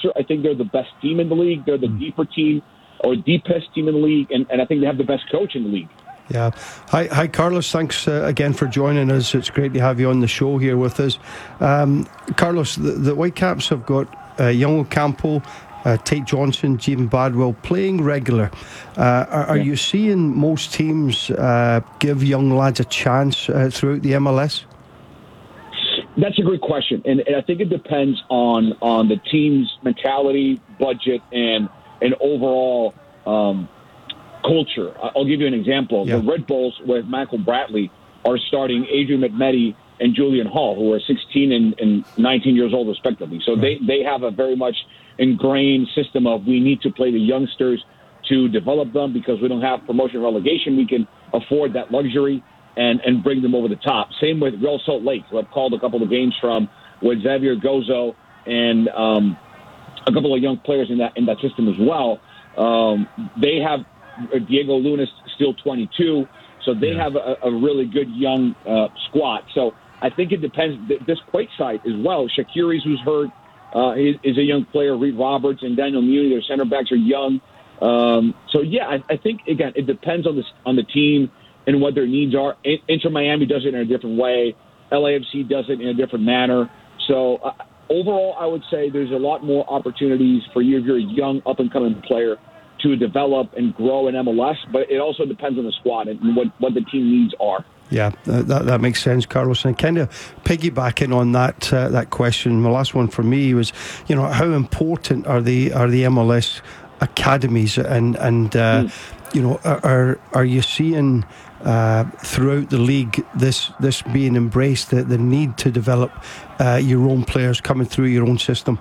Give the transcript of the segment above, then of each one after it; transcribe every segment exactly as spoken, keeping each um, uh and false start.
roster. I think they're the best team in the league. They're the mm. deeper team or deepest team in the league, and, and I think they have the best coach in the league. Yeah. Hi, hi, Carlos. Thanks uh, again for joining us. It's great to have you on the show here with us. Um, Carlos, the, the Whitecaps have got uh, Young Ocampo, uh, Tate Johnson, Jeevan Badwell playing regular. Uh, are, are yeah. you seeing most teams uh, give young lads a chance uh, throughout the M L S? That's a great question, and, and I think it depends on on the team's mentality, budget, and and overall um, culture. I'll give you an example. Yeah. The Red Bulls with Michael Bradley are starting Adrian McMeddy and Julian Hall, who are sixteen and, and nineteen years old, respectively. So right. they, they have a very much ingrained system of we need to play the youngsters to develop them because we don't have promotion relegation. We can afford that luxury and, and bring them over the top. Same with Real Salt Lake, who I've called a couple of games from, with Xavier Gozo and um, a couple of young players in that in that system as well. Um, they have Diego Lunas still twenty-two, so they yeah. have a, a really good young uh, squad. So I think it depends. This Quake side as well. Shaqiri's, who's hurt, uh, is, is a young player. Reed Roberts and Daniel Muni, their center backs are young. Um, so yeah, I, I think again it depends on the on the team and what their needs are. Inter Miami does it in a different way. L A F C does it in a different manner. So uh, overall, I would say there's a lot more opportunities for you if you're a young up and coming player to develop and grow in M L S, but it also depends on the squad and what, what the team needs are. Yeah, that that makes sense, Carlos. And kind of piggybacking on that uh, that question, my last one for me was, you know, how important are the are the M L S academies, and and uh, mm. you know, are are you seeing uh, throughout the league this this being embraced, the, the need to develop uh, your own players coming through your own system?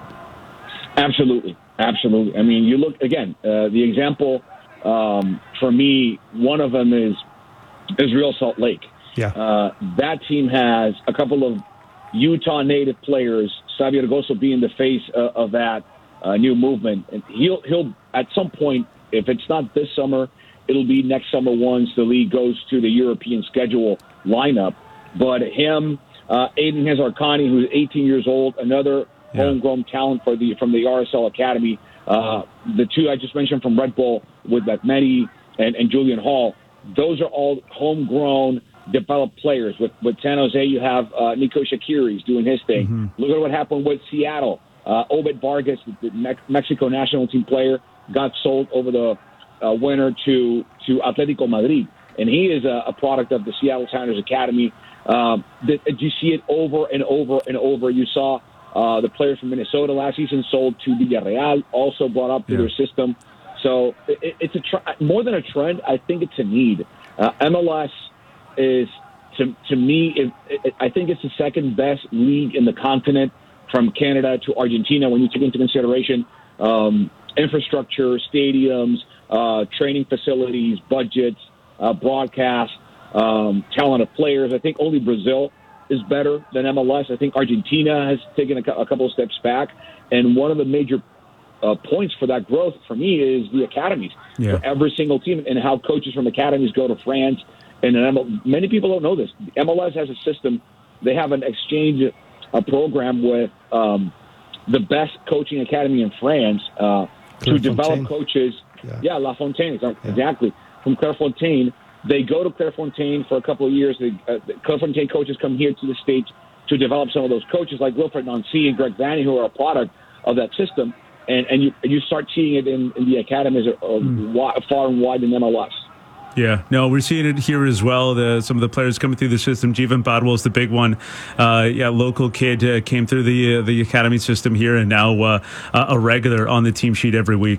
Absolutely. Absolutely. I mean, you look, again, uh, the example um, for me, one of them is, is Real Salt Lake. Yeah. Uh, that team has a couple of Utah native players, Xavier Gozo being the face uh, of that uh, new movement. And he'll, he'll, at some point, if it's not this summer, it'll be next summer once the league goes to the European schedule lineup. But him, uh, Aiden Hazarkani, who's eighteen years old, another Yeah. homegrown talent for the from the R S L Academy. Uh, the two I just mentioned from Red Bull with McMeddy and, and Julian Hall, those are all homegrown, developed players. With with San Jose, you have uh, Nico Shaqiri's doing his thing. Mm-hmm. Look at what happened with Seattle. Uh, Obed Vargas, the Me- Mexico national team player, got sold over the uh, winter to, to Atletico Madrid. And he is a, a product of the Seattle Sounders Academy. Um, the, you see it over and over and over. You saw Uh, the players from Minnesota last season sold to Villarreal, also brought up to yeah. their system. So it, it's a tr- more than a trend. I think it's a need. Uh, M L S is, to to me, it, it, I think it's the second best league in the continent, from Canada to Argentina, when you take into consideration um, infrastructure, stadiums, uh, training facilities, budgets, uh, broadcast, um, talent of players. I think only Brazil is better than M L S. I think Argentina has taken a, a couple of steps back. And one of the major uh, points for that growth for me is the academies. Yeah. For every single team, and how coaches from academies go to France. And M L S, many people don't know this. M L S has a system. They have an exchange a program with um, the best coaching academy in France uh, to develop coaches. Yeah, yeah La Fontaine, exactly. Yeah. From Clairefontaine. They go to Clairefontaine for a couple of years. The uh, Clairefontaine coaches come here to the States to develop some of those coaches like Wilfred Nancy and Greg Vanny, who are a product of that system. And, and you and you start seeing it in, in the academies uh, mm. wide, far and wide in M L S. Yeah, no, we're seeing it here as well. The, some of the players coming through the system. Jeevan Badwell is the big one. Uh, yeah, local kid uh, came through the uh, the academy system here, and now uh, a regular on the team sheet every week.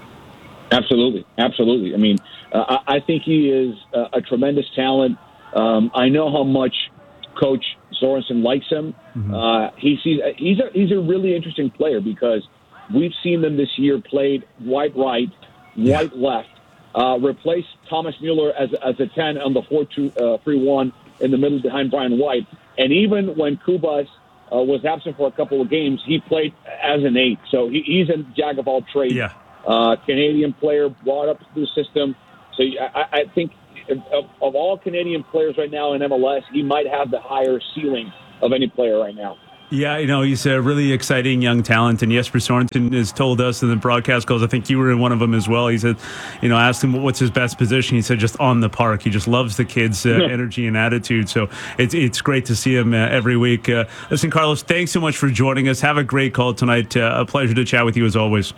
Absolutely, absolutely. I mean, uh, I, I think he is uh, a tremendous talent. Um, I know how much Coach Sorensen likes him. Mm-hmm. Uh, he sees he's a he's a really interesting player because we've seen them this year played wide right, wide yeah. left. Uh, replace Thomas Mueller as as a ten on the four two three one in the middle behind Brian White. And even when Kubas uh, was absent for a couple of games, he played as an eight. So he, he's a jack of all trades. Yeah. Uh, Canadian player brought up through the system. So I, I think of, of all Canadian players right now in M L S, he might have the higher ceiling of any player right now. Yeah, you know, he's a really exciting young talent, and Jesper Sorensen has told us in the broadcast calls, I think you were in one of them as well, he said, you know, asked him what's his best position, he said just on the park. He just loves the kids' uh, energy and attitude, so it's it's great to see him uh, every week. Uh, listen, Carlos, thanks so much for joining us. Have a great call tonight. Uh, a pleasure to chat with you as always.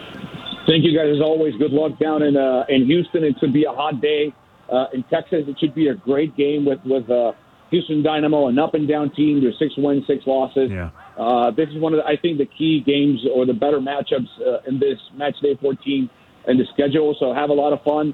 Thank you guys as always. Good luck down in uh, in Houston. It should be a hot day. Uh, in Texas, it should be a great game with, with uh, Houston Dynamo, an up-and-down team. There's six wins, six losses. Yeah. Uh, this is one of, the, I think, the key games or the better matchups uh, in this match day fourteen and the schedule. So have a lot of fun.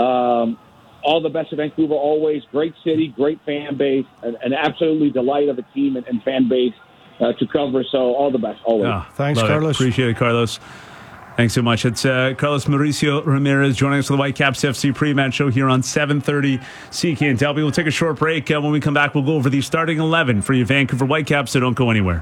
Um, all the best of Vancouver always. Great city, great fan base, an, an absolutely delight of a team and, and fan base uh, to cover. So all the best always. Oh, Thanks, Carlos. It. Appreciate it, Carlos. Thanks so much. It's uh, Carlos Mauricio Ramirez joining us for the Whitecaps F C pre-match show here on seven thirty C K N W. We'll take a short break. Uh, when we come back, we'll go over the starting eleven for your Vancouver Whitecaps, so don't go anywhere.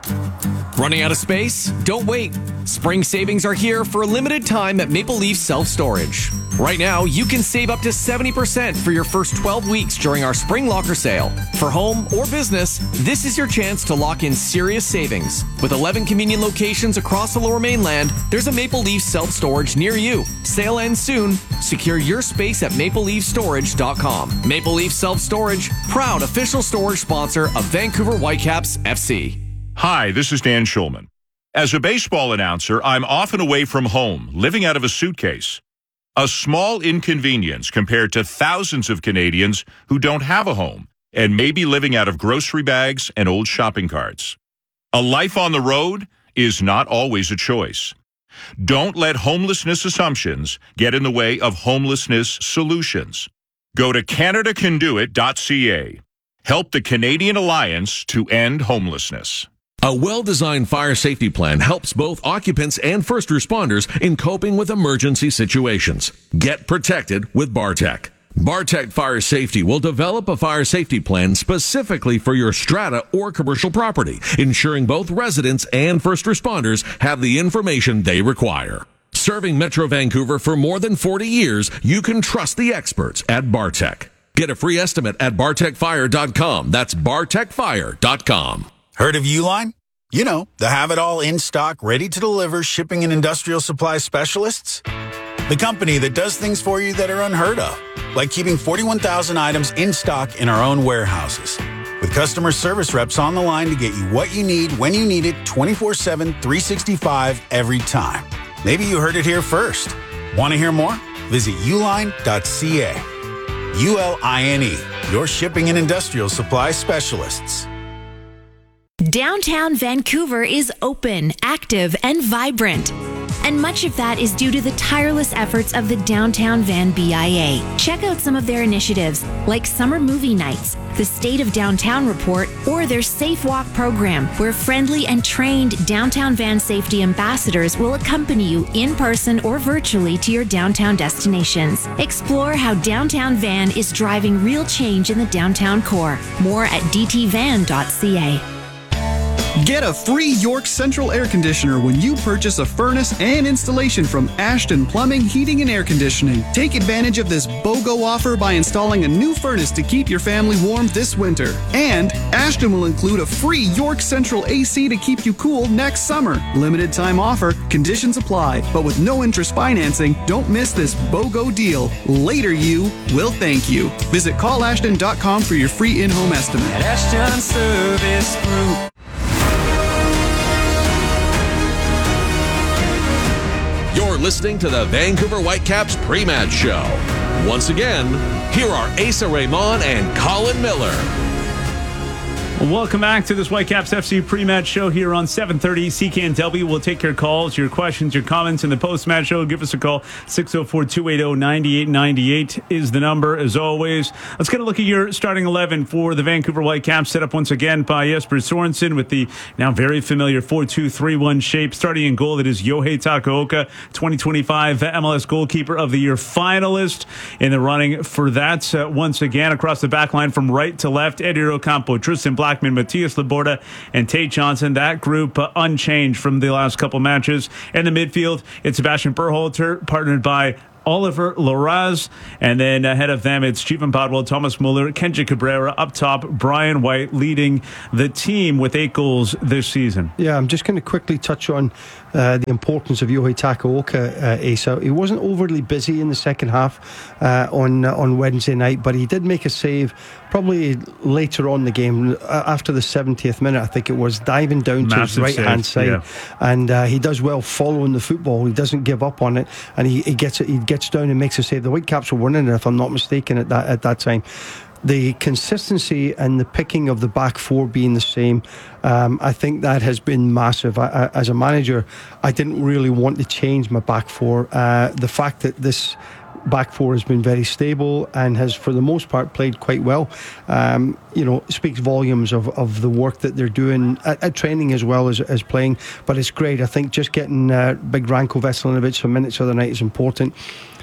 Running out of space? Don't wait. Spring savings are here for a limited time at Maple Leaf Self Storage. Right now, you can save up to seventy percent for your first twelve weeks during our spring locker sale. For home or business, this is your chance to lock in serious savings. With eleven convenient locations across the Lower Mainland, there's a Maple Leaf Self Storage near you. Sale ends soon. Secure your space at maple leaf storage dot com. Maple Leaf Self Storage, proud official storage sponsor of Vancouver Whitecaps F C. Hi, this is Dan Schulman. As a baseball announcer, I'm often away from home, living out of a suitcase. A small inconvenience compared to thousands of Canadians who don't have a home and may be living out of grocery bags and old shopping carts. A life on the road is not always a choice. Don't let homelessness assumptions get in the way of homelessness solutions. Go to canada can do it dot c a. Help the Canadian Alliance to end homelessness. A well-designed fire safety plan helps both occupants and first responders in coping with emergency situations. Get protected with Bartec. Bartec Fire Safety will develop a fire safety plan specifically for your strata or commercial property, ensuring both residents and first responders have the information they require. Serving Metro Vancouver for more than forty years, you can trust the experts at Bartec. Get a free estimate at bartec fire dot com. That's bartec fire dot com. Heard of Uline? You know, the have-it-all in-stock, ready-to-deliver shipping and industrial supply specialists? The company that does things for you that are unheard of, like keeping forty-one thousand items in stock in our own warehouses. With customer service reps on the line to get you what you need, when you need it, twenty-four seven, three sixty-five, every time. Maybe you heard it here first. Want to hear more? Visit uline dot c a. U L I N E, your shipping and industrial supply specialists. Downtown Vancouver is open, active, and vibrant. And much of that is due to the tireless efforts of the Downtown Van B I A. Check out some of their initiatives, like summer movie nights, the State of Downtown Report, or their Safe Walk program, where friendly and trained Downtown Van safety ambassadors will accompany you in person or virtually to your downtown destinations. Explore how Downtown Van is driving real change in the downtown core. More at d t van dot c a. Get a free York Central air conditioner when you purchase a furnace and installation from Ashton Plumbing, Heating, and Air Conditioning. Take advantage of this BOGO offer by installing a new furnace to keep your family warm this winter. And Ashton will include a free York Central A C to keep you cool next summer. Limited time offer, conditions apply, but with no interest financing, don't miss this BOGO deal. Later you will thank you. Visit call ashton dot com for your free in-home estimate. At Ashton Service Group. You're listening to the Vancouver Whitecaps pre-match show. Once again, here are Asa Raymond and Colin Miller. Welcome back to this Whitecaps F C pre-match show here on seven thirty C K N W. We'll take your calls, your questions, your comments in the post-match show. Give us a call. six oh four, two eight oh, nine eight nine eight is the number, as always. Let's get a look at your starting eleven for the Vancouver Whitecaps, set up once again by Jesper Sorensen with the now very familiar four two three one shape. Starting in goal, it is Yohei Takaoka, twenty twenty-five M L S Goalkeeper of the Year finalist in the running for that. Uh, once again, across the back line from right to left, Eddie Ocampo, Tristan Blackman, Matthias Laborda, and Tate Johnson. That group uh, unchanged from the last couple matches. In the midfield, it's Sebastian Berhalter, partnered by Oliver Larraz, and then ahead of them, it's Stephen Bodwell, Thomas Muller, Kenji Cabrera. Up top, Brian White leading the team with eight goals this season. Yeah, I'm just going to quickly touch on uh, the importance of Yohei Takaoka, uh, Asa. He wasn't overly busy in the second half uh, on uh, on Wednesday night, but he did make a save probably later on in the game, uh, after the seventieth minute, I think it was, diving down Massive to his right-hand save, side. Yeah. And uh, he does well following the football. He doesn't give up on it, and he, he gets it. He gets down and makes a save. The Whitecaps were winning it, if I'm not mistaken, at that at that time. The consistency and the picking of the back four being the same, um, I think that has been massive. I, I, as a manager, I didn't really want to change my back four. Uh, the fact that this back four has been very stable and has, for the most part, played quite well, um, you know, speaks volumes of, of the work that they're doing at, at training as well as, as playing. But it's great. I think just getting uh, Big Ranko Veselinovic some minutes of the night is important.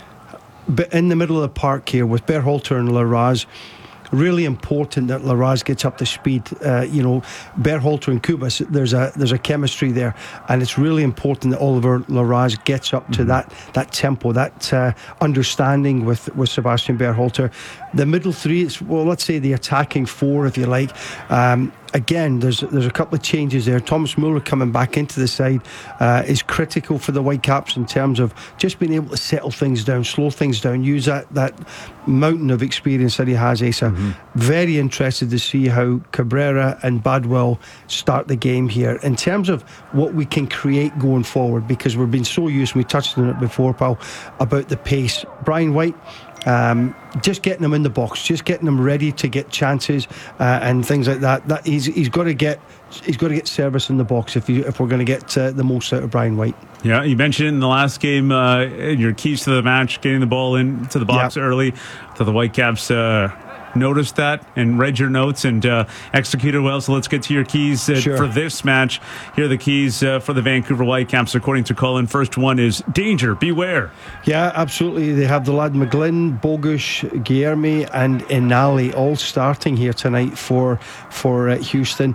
But in the middle of the park here with Berhalter and Larraz, really important that Larraz gets up to speed. Uh, you know, Berhalter and Kubas, there's a there's a chemistry there, and it's really important that Oliver Larraz gets up to mm-hmm. that that tempo, that uh, understanding with with Sebastian Berhalter. The middle three, it's, well, let's say the attacking four, if you like. Um, Again, there's there's a couple of changes there. Thomas Muller coming back into the side uh, is critical for the Whitecaps in terms of just being able to settle things down, slow things down, use that, that mountain of experience that he has, Asa. Mm-hmm. Very interested to see how Cabrera and Badwell start the game here in terms of what we can create going forward, because we've been so used, we touched on it before, pal, about the pace. Brian White, Um, just getting them in the box, just getting them ready to get chances uh, and things like that. That he's he's got to get he's got to get service in the box if you, if we're going to get uh, the most out of Brian White. Yeah, you mentioned in the last game uh, your keys to the match, getting the ball into the box yep. early. So the Whitecaps uh, noticed that and read your notes and uh, executed well. So let's get to your keys uh, sure. for this match. Here are the keys uh, for the Vancouver Whitecaps, according to Colin. First one is danger, beware. Yeah, absolutely. They have the lad McGlynn, Bogusz, Guilherme and Inali all starting here tonight for for uh, Houston.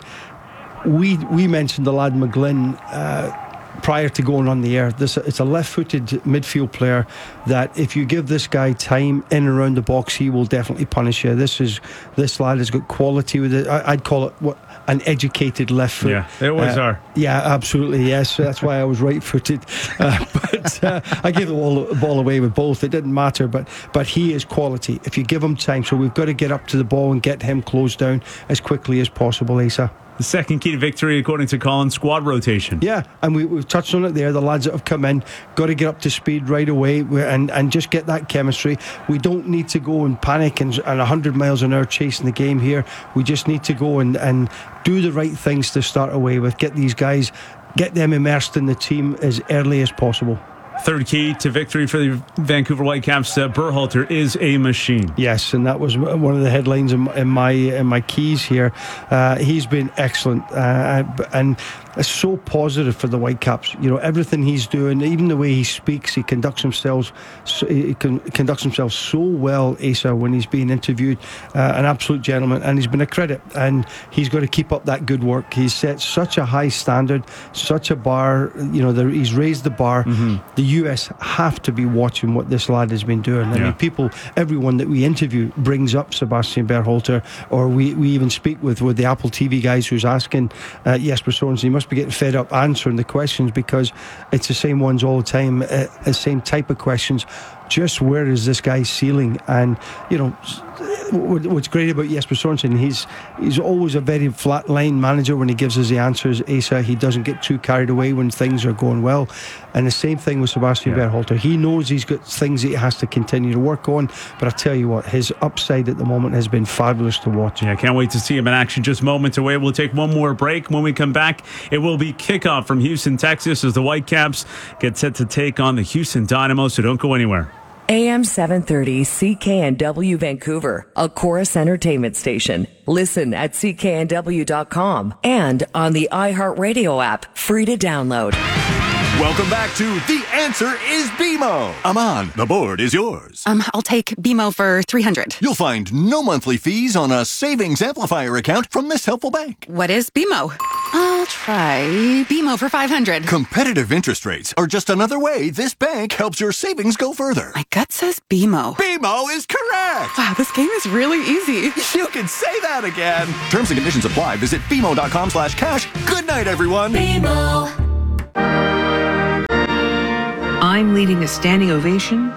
We we mentioned the lad McGlynn uh, prior to going on the air. This it's a left-footed midfield player that if you give this guy time in and around the box, he will definitely punish you. This is this lad has got quality with it. I, I'd call it what an educated left foot. Yeah, they always uh, are. Yeah, absolutely. Yes, that's why I was right-footed. Uh, but uh, I gave the ball, the ball away with both. It didn't matter. But but he is quality if you give him time. So we've got to get up to the ball and get him closed down as quickly as possible, Asa. The second key to victory, according to Colin, squad rotation. Yeah, and we, we've touched on it there. The lads that have come in, got to get up to speed right away and, and just get that chemistry. We don't need to go and panic and, and one hundred miles an hour chasing the game here. We just need to go and, and do the right things to start away with. Get these guys, get them immersed in the team as early as possible. Third key to victory for the Vancouver Whitecaps, uh, Berhalter is a machine. Yes, and that was one of the headlines in, in my in my keys here. Uh, he's been excellent uh, and it's so positive for the Whitecaps. You know, everything he's doing, even the way he speaks, he conducts himself so, he can, conducts himself so well, Asa, when he's being interviewed. Uh, an absolute gentleman, and he's been a credit, and he's got to keep up that good work. He's set such a high standard, such a bar. You know, the, he's raised the bar. Mm-hmm. The U S have to be watching what this lad has been doing. I yeah. mean, people, everyone that we interview brings up Sebastian Berhalter, or we, we even speak with, with the Apple T V guys who's asking uh, Jesper Sorensen. He must be getting fed up answering the questions because it's the same ones all the time, uh, the same type of questions. Just where is this guy's ceiling? And you know, what's great about Jesper Sorensen, he's he's always a very flat line manager when he gives us the answers. Asa, he doesn't get too carried away when things are going well. And the same thing with Sebastian yeah. Berhalter. He knows he's got things that he has to continue to work on, but I tell you what, his upside at the moment has been fabulous to watch. Yeah, I can't wait to see him in action. Just moments away. We'll take one more break. When we come back, it will be kickoff from Houston, Texas, as the Whitecaps get set to take on the Houston Dynamo, so don't go anywhere. A M seven thirty C K N W Vancouver, a Chorus Entertainment station. Listen at C K N W dot com and on the iHeartRadio app, free to download. Welcome back to The Answer is B M O. Aman, the board is yours. Um, I'll take B M O for three hundred. You'll find no monthly fees on a savings amplifier account from this helpful bank. What is B M O? Uh, try B M O for five hundred. Competitive interest rates are just another way this bank helps your savings go further. My gut says B M O. B M O is correct. Wow, this game is really easy. You can say that again. Terms and conditions apply. Visit B M O dot com slash cash. Good night, everyone. B M O. I'm leading a standing ovation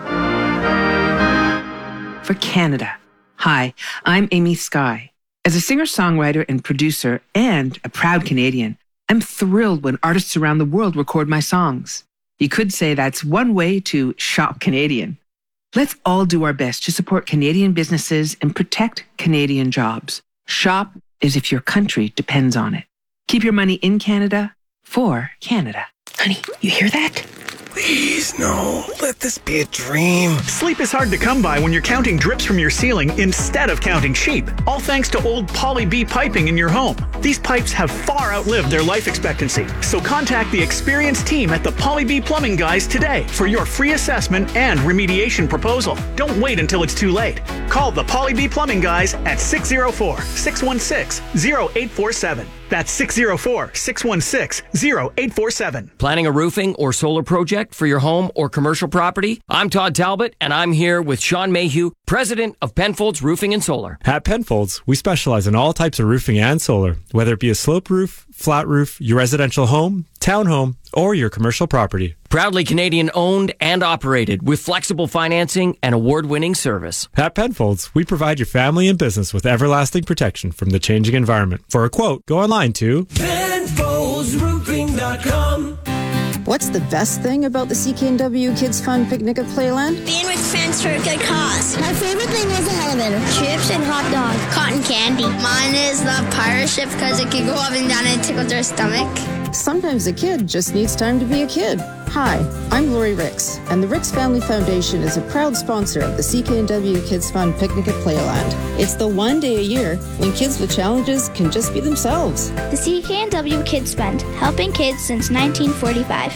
for Canada. Hi, I'm Amy Skye. As a singer-songwriter and producer and a proud Canadian, I'm thrilled when artists around the world record my songs. You could say that's one way to shop Canadian. Let's all do our best to support Canadian businesses and protect Canadian jobs. Shop as if your country depends on it. Keep your money in Canada for Canada. Honey, you hear that? Please, no. Let this be a dream. Sleep is hard to come by when you're counting drips from your ceiling instead of counting sheep. All thanks to old Poly B piping in your home. These pipes have far outlived their life expectancy. So contact the experienced team at the Poly B Plumbing Guys today for your free assessment and remediation proposal. Don't wait until it's too late. Call the Poly B Plumbing Guys at six oh four, six one six, oh eight four seven. That's six oh four, six one six, oh eight four seven. Planning a roofing or solar project for your home or commercial property? I'm Todd Talbot, and I'm here with Sean Mayhew, president of Penfolds Roofing and Solar. At Penfolds, we specialize in all types of roofing and solar, whether it be a slope roof, flat roof, your residential home, townhome, or your commercial property. Proudly Canadian owned and operated with flexible financing and award-winning service. At Penfolds, we provide your family and business with everlasting protection from the changing environment. For a quote, go online to Penfolds Roofing dot com. What's the best thing about the C K N W Kids Fun Picnic at Playland? Being with friends for a good cause. My favorite thing was the elevator. Chips and hot dog. Cotton candy. Mine is the pirate ship because it can go up and down and tickle their stomach. Sometimes a kid just needs time to be a kid. Hi, I'm Lori Ricks, and the Ricks Family Foundation is a proud sponsor of the C K N W Kids Fun Picnic at Playland. It's the one day a year when kids with challenges can just be themselves. The C K N W Kids Fund, helping kids since nineteen forty-five.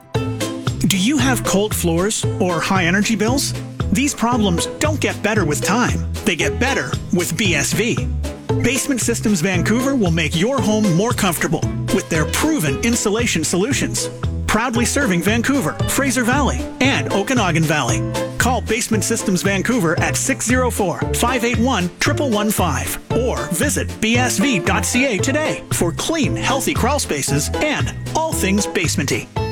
Do you have cold floors or high energy bills? These problems don't get better with time. They get better with B S V. Basement Systems Vancouver will make your home more comfortable with their proven insulation solutions. Proudly serving Vancouver, Fraser Valley, and Okanagan Valley. Call Basement Systems Vancouver at six oh four, five eight one, one one one five or visit b s v dot c a today for clean, healthy crawl spaces and all things basementy.